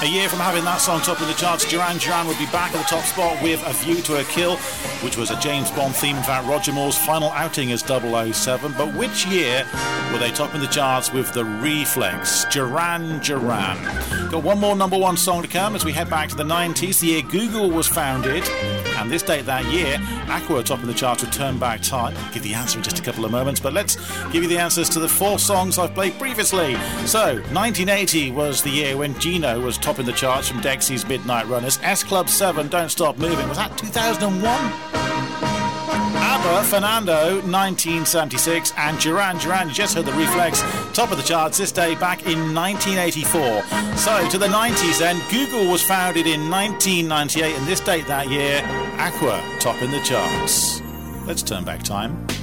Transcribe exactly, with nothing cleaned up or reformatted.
A year from having that song top of the charts, Duran Duran would be back at the top spot with A View to a Kill, which was a James Bond theme. In fact, Roger Moore's final outing as double oh seven. But which year were they topping the charts with the Reflex? Duran Duran. Got one more number one song to come as we head back to the nineties, the year Google was founded. And this date that year, Aqua topping the charts with Turn Back Time. I'll give the answer in just a couple of moments, but let's give you the answers to the four songs I've played previously. So, nineteen eighty was the year when Gino was topping the charts from Dexy's Midnight Runners. S Club seven, Don't Stop Moving. Was that two thousand one? ABBA, Fernando, nineteen seventy-six, and Duran Duran, you just heard the Reflex, top of the charts this day back in nineteen eighty-four. So, to the nineties then, Google was founded in nineteen ninety-eight, and this date that year, Aqua topping the charts. Let's turn back time.